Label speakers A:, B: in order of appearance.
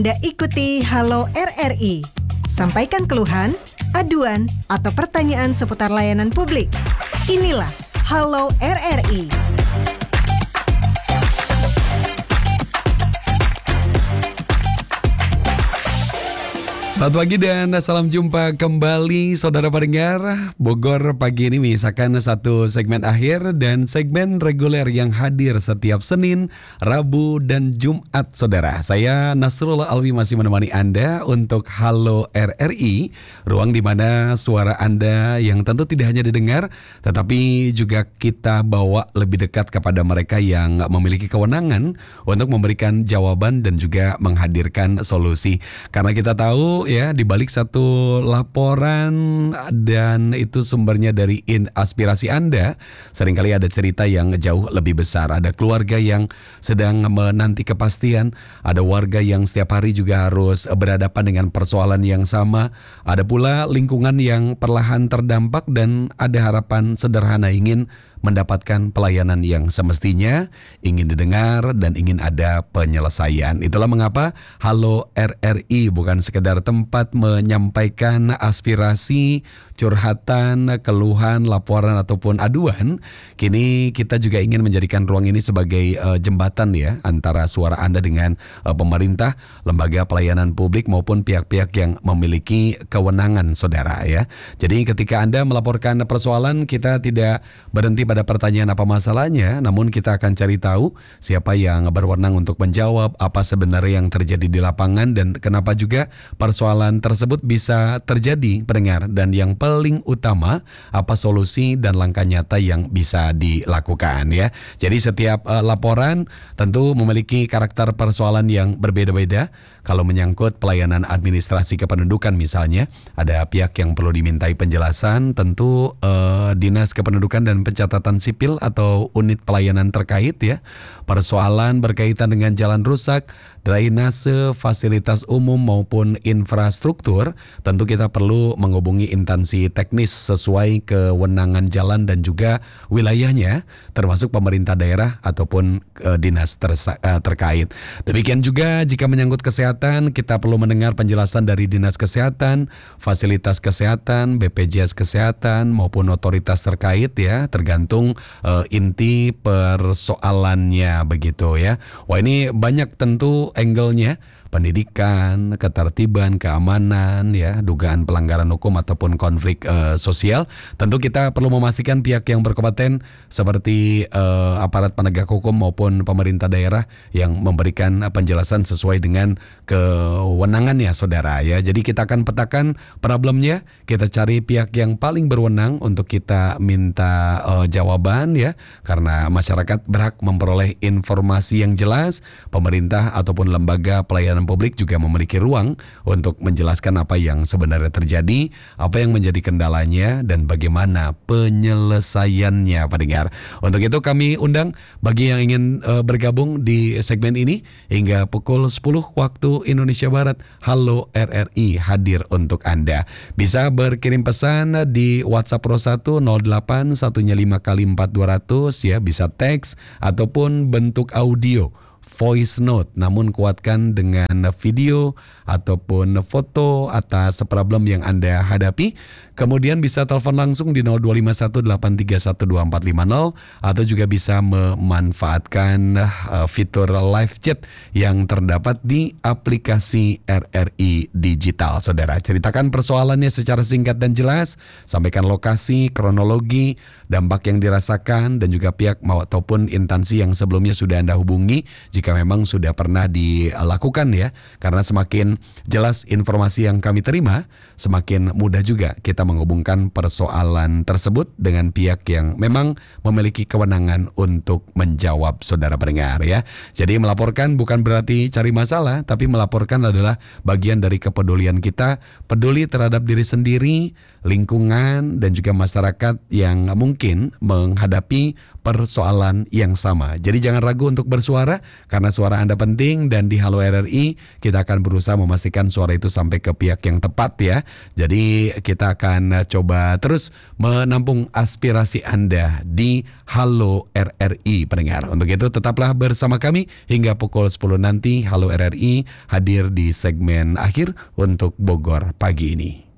A: Anda ikuti Halo RRI. Sampaikan keluhan, aduan, atau pertanyaan seputar layanan publik. Inilah Halo RRI.
B: Selamat pagi dan salam jumpa kembali saudara pendengar. Bogor pagi ini menyisakan satu segmen akhir dan segmen reguler yang hadir setiap Senin, Rabu, dan Jumat saudara. Saya Nasrullah Alwi masih menemani Anda untuk Halo RRI, ruang di mana suara Anda yang tentu tidak hanya didengar, tetapi juga kita bawa lebih dekat kepada mereka yang memiliki kewenangan untuk memberikan jawaban dan juga menghadirkan solusi. Karena kita tahu ya, di balik satu laporan dan itu sumbernya dari aspirasi Anda, seringkali ada cerita yang jauh lebih besar. Ada keluarga yang sedang menanti kepastian, ada warga yang setiap hari juga harus berhadapan dengan persoalan yang sama, ada pula lingkungan yang perlahan terdampak dan ada harapan sederhana ingin mendapatkan pelayanan yang semestinya, ingin didengar dan ingin ada penyelesaian. Itulah mengapa Halo RRI bukan sekedar tempat menyampaikan aspirasi, curhatan, keluhan, laporan ataupun aduan. Kini kita juga ingin menjadikan ruang ini sebagai jembatan ya antara suara Anda dengan pemerintah, lembaga pelayanan publik maupun pihak-pihak yang memiliki kewenangan saudara ya. Jadi ketika Anda melaporkan persoalan, kita tidak berhenti pada pertanyaan apa masalahnya, namun kita akan cari tahu siapa yang berwenang untuk menjawab apa sebenarnya yang terjadi di lapangan dan kenapa juga persoalan tersebut bisa terjadi pendengar, dan yang paling utama apa solusi dan langkah nyata yang bisa dilakukan ya. Jadi setiap laporan tentu memiliki karakter persoalan yang berbeda-beda. Kalau menyangkut pelayanan administrasi kependudukan misalnya, ada pihak yang perlu dimintai penjelasan, tentu Dinas Kependudukan dan Pencatatan Sipil atau unit pelayanan terkait ya. Persoalan berkaitan dengan jalan rusak, drainase, fasilitas umum maupun infrastruktur, tentu kita perlu menghubungi instansi teknis sesuai kewenangan jalan dan juga wilayahnya, termasuk pemerintah daerah ataupun dinas terkait. Demikian juga jika menyangkut kesehatan, kita perlu mendengar penjelasan dari Dinas Kesehatan, Fasilitas Kesehatan, BPJS Kesehatan maupun otoritas terkait ya, tergantung inti persoalannya begitu ya. Wah, ini banyak tentu angle-nya. Pendidikan, ketertiban, keamanan, ya, dugaan pelanggaran hukum ataupun konflik sosial. Tentu kita perlu memastikan pihak yang berkompeten seperti aparat penegak hukum maupun pemerintah daerah yang memberikan penjelasan sesuai dengan kewenangannya, saudara. Ya, jadi kita akan petakan problemnya, kita cari pihak yang paling berwenang untuk kita minta jawaban, ya, karena masyarakat berhak memperoleh informasi yang jelas. Pemerintah ataupun lembaga pelayanan publik juga memiliki ruang untuk menjelaskan apa yang sebenarnya terjadi, apa yang menjadi kendalanya, dan bagaimana penyelesaiannya, pendengar. Untuk itu kami undang bagi yang ingin bergabung di segmen ini hingga pukul 10 waktu Indonesia Barat. Halo RRI hadir untuk Anda. Bisa berkirim pesan di WhatsApp Pro 1 08 105 kali 4200 ya, bisa teks ataupun bentuk audio voice note, namun kuatkan dengan video ataupun foto atas problem yang Anda hadapi. Kemudian bisa telepon langsung di 0251831250 atau juga bisa memanfaatkan fitur live chat yang terdapat di aplikasi RRI Digital. Saudara, ceritakan persoalannya secara singkat dan jelas, sampaikan lokasi, kronologi, dampak yang dirasakan, dan juga pihak ataupun instansi yang sebelumnya sudah Anda hubungi jika memang sudah pernah dilakukan ya. Karena semakin jelas informasi yang kami terima, semakin mudah juga kita menghubungkan persoalan tersebut dengan pihak yang memang memiliki kewenangan untuk menjawab, saudara pendengar ya. Jadi melaporkan bukan berarti cari masalah, tapi melaporkan adalah bagian dari kepedulian kita, peduli terhadap diri sendiri, lingkungan, dan juga masyarakat yang mungkin menghadapi persoalan yang sama. Jadi jangan ragu untuk bersuara, karena suara Anda penting dan di Halo RRI kita akan berusaha memastikan suara itu sampai ke pihak yang tepat ya. Jadi kita akan coba terus menampung aspirasi Anda di Halo RRI pendengar. Untuk itu tetaplah bersama kami hingga pukul 10 nanti. Halo RRI hadir di segmen akhir untuk Bogor pagi ini.